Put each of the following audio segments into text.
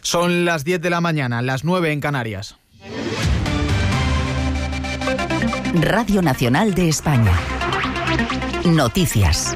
Son las 10 de la mañana, las 9 en Canarias. Radio Nacional de España. Noticias.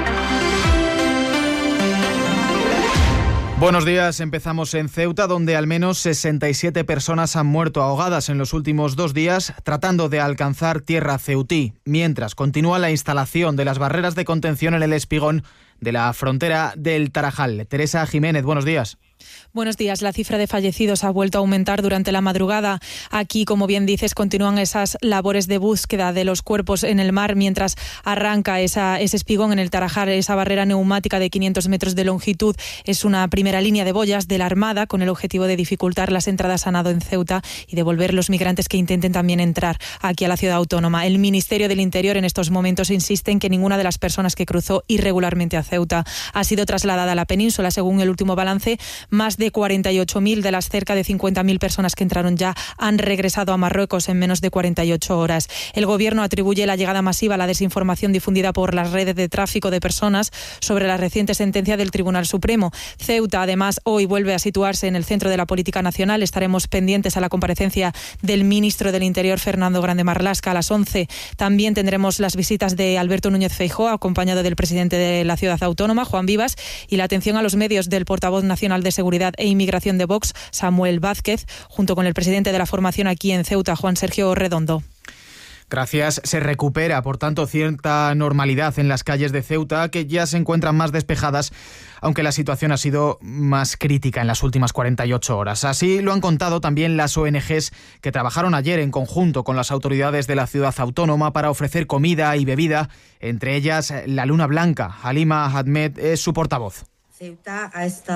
Buenos días, empezamos en Ceuta, donde al menos 67 personas han muerto ahogadas en los últimos 2 días tratando de alcanzar tierra ceutí, mientras continúa la instalación de las barreras de contención en el espigón de la frontera del Tarajal. Teresa Jiménez, buenos días. Buenos días. La cifra de fallecidos ha vuelto a aumentar durante la madrugada. Aquí, como bien dices, continúan esas labores de búsqueda de los cuerpos en el mar mientras arranca ese espigón en el Tarajal. Esa barrera neumática de 500 metros de longitud es una primera línea de boyas de la Armada con el objetivo de dificultar las entradas a nado en Ceuta y devolver los migrantes que intenten también entrar aquí a la ciudad autónoma. El Ministerio del Interior en estos momentos insiste en que ninguna de las personas que cruzó irregularmente a Ceuta ha sido trasladada a la península. Según el último balance, más de 48.000 de las cerca de 50.000 personas que entraron ya han regresado a Marruecos en menos de 48 horas. El Gobierno atribuye la llegada masiva a la desinformación difundida por las redes de tráfico de personas sobre la reciente sentencia del Tribunal Supremo. Ceuta, además, hoy vuelve a situarse en el centro de la política nacional. Estaremos pendientes a la comparecencia del ministro del Interior, Fernando Grande Marlaska, a las 11. También tendremos las visitas de Alberto Núñez Feijóo, acompañado del presidente de la ciudad autónoma, Juan Vivas, y la atención a los medios del portavoz nacional de Seguridad e Inmigración de Vox, Samuel Vázquez, junto con el presidente de la formación aquí en Ceuta, Juan Sergio Redondo. Gracias. Se recupera, por tanto, cierta normalidad en las calles de Ceuta, que ya se encuentran más despejadas, aunque la situación ha sido más crítica en las últimas 48 horas. Así lo han contado también las ONGs que trabajaron ayer en conjunto con las autoridades de la ciudad autónoma para ofrecer comida y bebida, entre ellas la Luna Blanca. Halima Ahmed es su portavoz. Ceuta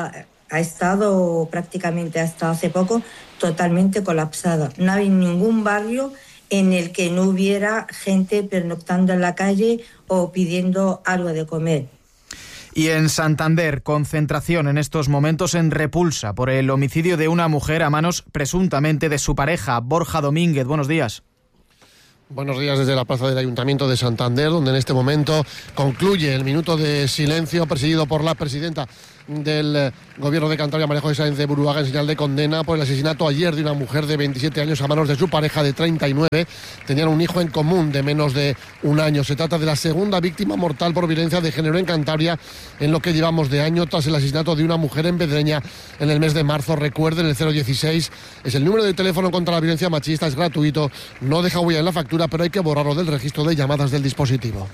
ha estado prácticamente hasta hace poco totalmente colapsada. No hay ningún barrio en el que no hubiera gente pernoctando en la calle o pidiendo algo de comer. Y en Santander, concentración en estos momentos en repulsa por el homicidio de una mujer a manos presuntamente de su pareja. Borja Domínguez, buenos días. Buenos días desde la plaza del Ayuntamiento de Santander, donde en este momento concluye el minuto de silencio presidido por la presidenta del Gobierno de Cantabria, María José Sáenz de Buruaga, en señal de condena por el asesinato ayer de una mujer de 27 años a manos de su pareja de 39. Tenían un hijo en común de menos de un año. Se trata de la segunda víctima mortal por violencia de género en Cantabria en lo que llevamos de año, tras el asesinato de una mujer en Pedreña en el mes de marzo. Recuerden, el 016 es el número de teléfono contra la violencia machista, es gratuito, no deja huella en la factura, pero hay que borrarlo del registro de llamadas del dispositivo.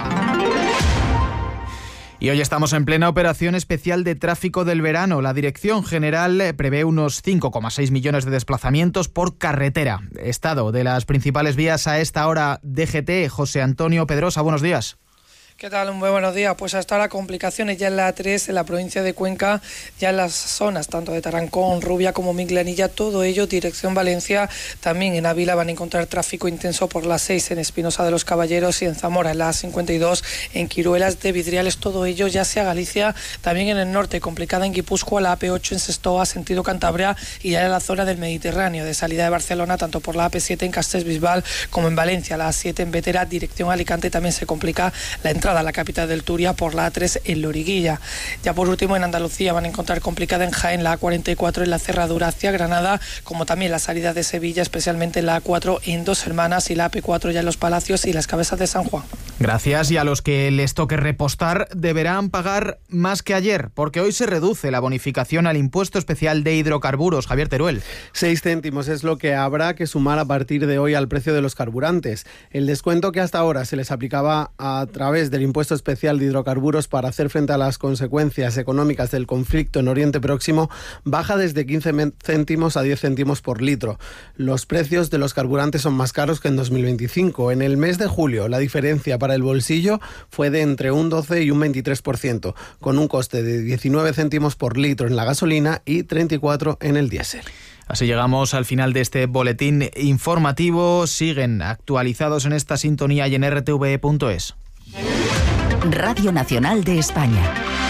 Y hoy estamos en plena operación especial de tráfico del verano. La Dirección General prevé unos 5,6 millones de desplazamientos por carretera. Estado de las principales vías a esta hora. DGT, José Antonio Pedrosa, buenos días. ¿Qué tal? Muy buenos días. Pues hasta ahora complicaciones ya en la A3, en la provincia de Cuenca, ya en las zonas tanto de Tarancón, Rubia como Minglanilla, todo ello dirección Valencia. También en Ávila van a encontrar tráfico intenso por la 6 en Espinosa de los Caballeros y en Zamora, en la A52, en Quiruelas de Vidriales, todo ello ya hacia Galicia. También en el norte, complicada en Guipúzcoa, la AP8 en Sestoa, sentido Cantabria, y ya en la zona del Mediterráneo, de salida de Barcelona, tanto por la AP7 en Castellbisbal como en Valencia, la A7 en Vetera, dirección Alicante, también se complica la entrada a la capital del Turia por la A3 en Loriguilla. Ya por último en Andalucía van a encontrar complicada en Jaén la A44 en la cerradura hacia Granada, como también la salida de Sevilla, especialmente en la A4 en Dos Hermanas y la AP4 ya en Los Palacios y las Cabezas de San Juan. Gracias. Y a los que les toque repostar deberán pagar más que ayer, porque hoy se reduce la bonificación al impuesto especial de hidrocarburos. Javier Teruel. 6 céntimos es lo que habrá que sumar a partir de hoy al precio de los carburantes. El descuento que hasta ahora se les aplicaba a través del impuesto especial de hidrocarburos para hacer frente a las consecuencias económicas del conflicto en Oriente Próximo baja desde 15 céntimos a 10 céntimos por litro. Los precios de los carburantes son más caros que en 2025. En el mes de julio la diferencia para el bolsillo fue de entre un 12 y un 23%, con un coste de 19 céntimos por litro en la gasolina y 34 en el diésel. Así llegamos al final de este boletín informativo. Siguen actualizados en esta sintonía y en rtve.es. Radio Nacional de España.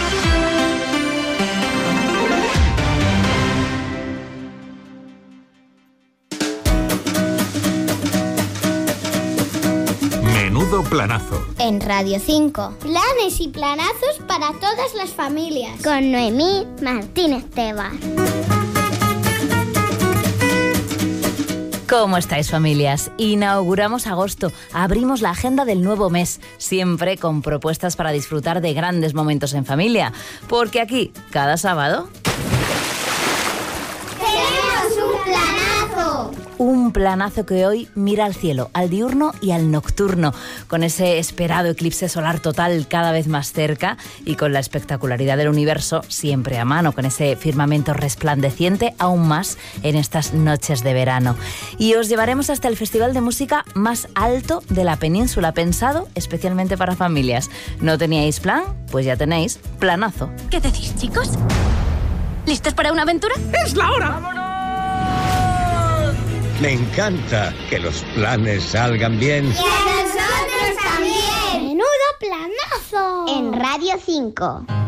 Menudo planazo. En Radio 5. Planes y planazos para todas las familias. Con Noemí Martínez Tebas. ¿Cómo estáis, familias? Inauguramos agosto, abrimos la agenda del nuevo mes, siempre con propuestas para disfrutar de grandes momentos en familia, porque aquí, cada sábado... ¡tenemos un planazo! Un planazo que hoy mira al cielo, al diurno y al nocturno, con ese esperado eclipse solar total cada vez más cerca y con la espectacularidad del universo siempre a mano, con ese firmamento resplandeciente aún más en estas noches de verano. Y os llevaremos hasta el festival de música más alto de la península, pensado especialmente para familias. ¿No teníais plan? Pues ya tenéis planazo. ¿Qué decís, chicos? ¿Listos para una aventura? ¡Es la hora! ¡Vámonos! Me encanta que los planes salgan bien. ¡Y a nosotros también! ¡Menudo planazo! En Radio 5.